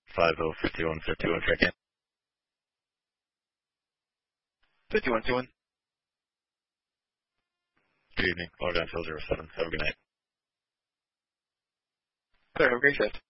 505151, check in. 5121. Good evening. Log on till 07. Have a good night. Have a great shift.